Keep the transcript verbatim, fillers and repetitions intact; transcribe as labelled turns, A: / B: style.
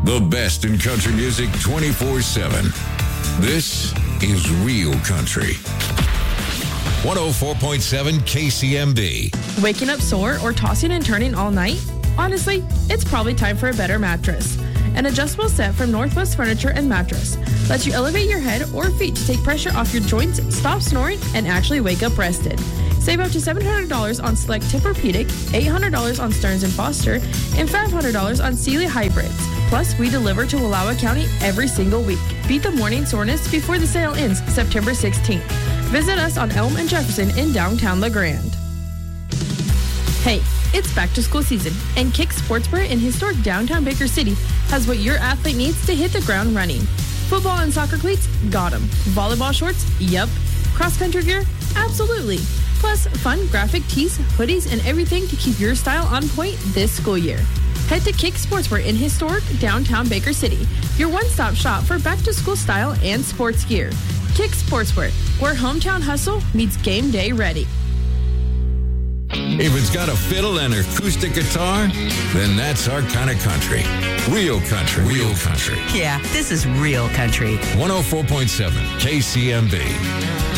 A: The best in country music twenty-four seven. This is Real Country. one oh four point seven K C M B.
B: Waking up sore or tossing and turning all night? Honestly, it's probably time for a better mattress. An adjustable set from Northwest Furniture and Mattress lets you elevate your head or feet to take pressure off your joints, stop snoring, and actually wake up rested. Save up to seven hundred dollars on select Tempur-Pedic, eight hundred dollars on Stearns and Foster, and five hundred dollars on Sealy Hybrids. Plus, we deliver to Wallowa County every single week. Beat the morning soreness before the sale ends September sixteenth. Visit us on Elm and Jefferson in downtown La Grande. Hey, it's back to school season, and Kick Sportswear in historic downtown Baker City has what your athlete needs to hit the ground running. Football and soccer cleats? Got 'em. Volleyball shorts? Yep. Cross-country gear? Absolutely. Plus, fun graphic tees, hoodies, and everything to keep your style on point this school year. Head to Kick Sportswear in historic downtown Baker City, your one-stop shop for back-to-school style and sports gear. Kick Sportswear, where hometown hustle meets game day ready.
A: If it's got a fiddle and acoustic guitar, then that's our kind of country. Real country. Real country.
C: Yeah, this is Real Country.
A: one oh four point seven K C M B.